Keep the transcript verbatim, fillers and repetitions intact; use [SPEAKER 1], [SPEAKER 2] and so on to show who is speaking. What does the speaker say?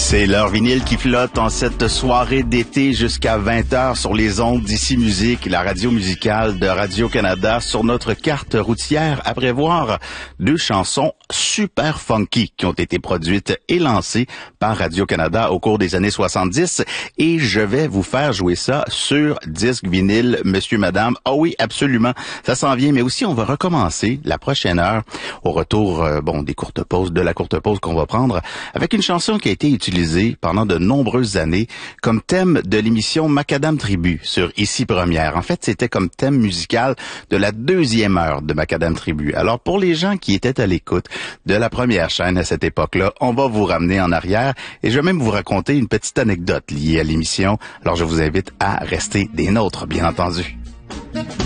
[SPEAKER 1] C'est l'heure vinyle qui flotte en cette soirée d'été jusqu'à vingt heures sur les ondes d'Ici Musique, la radio musicale de Radio-Canada. Sur notre carte routière, à prévoir deux chansons super funky qui ont été produites et lancées par Radio-Canada au cours des années soixante-dix. Et je vais vous faire jouer ça sur disque vinyle, monsieur, madame. Ah oui, absolument, ça s'en vient. Mais aussi, on va recommencer la prochaine heure au retour euh, bon des courtes pauses, de la courte pause qu'on va prendre, avec une chanson qui a été utilisée pendant de nombreuses années comme thème de l'émission Macadam Tribu sur Ici Première. En fait, c'était comme thème musical de la deuxième heure de Macadam Tribu. Alors, pour les gens qui étaient à l'écoute de la première chaîne à cette époque-là, on va vous ramener en arrière et je vais même vous raconter une petite anecdote liée à l'émission. Alors, je vous invite à rester des nôtres, bien entendu.